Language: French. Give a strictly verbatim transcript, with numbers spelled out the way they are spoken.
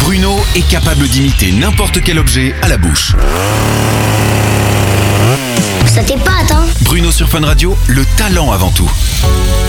Bruno est capable d'imiter n'importe quel objet à la bouche. Ça t'épate, hein? Bruno sur Fun Radio, le talent avant tout.